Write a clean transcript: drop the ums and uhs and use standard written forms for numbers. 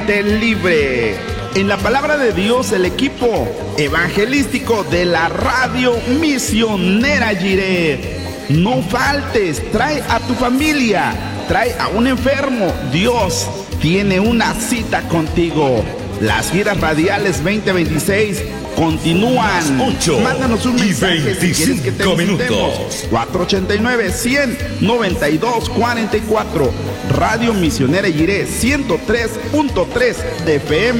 Libre. En la palabra de Dios, el equipo evangelístico de la radio misionera Jiré. No faltes, trae a tu familia, trae a un enfermo. Dios tiene una cita contigo. Las giras radiales 2026 continúan. 8 Mándanos un mensaje si quieres que te minutos. 489-100-9244. Radio Misionera Jiré 103.3 de FM.